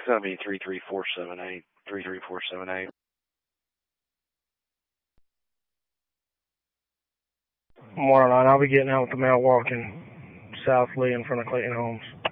going to be 33478. 33478. Waterline, I'll be getting out with the mail walking South Lee in front of Clayton Homes.